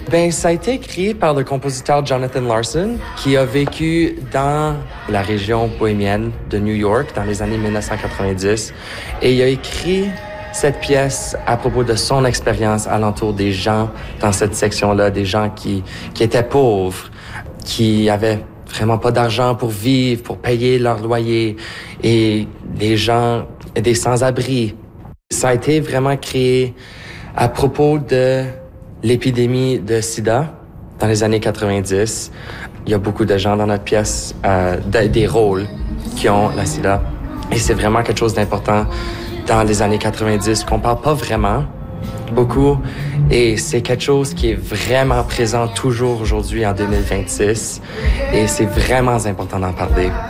Ben, ça a été écrit par le compositeur Jonathan Larson, qui a vécu dans la région bohémienne de New York dans les années 1990. Et il a écrit cette pièce à propos de son expérience alentour des gens dans cette section-là, des gens qui étaient pauvres, qui avaient vraiment pas d'argent pour vivre, pour payer leur loyer, et des gens, des sans-abri. Ça a été vraiment créé à propos de l'épidémie de sida dans les années 90. Il y a beaucoup de gens dans notre pièce, des rôles qui ont la sida. Et c'est vraiment quelque chose d'important dans les années 90 qu'on parle pas vraiment beaucoup. Et c'est quelque chose qui est vraiment présent toujours aujourd'hui en 2026. Et c'est vraiment important d'en parler.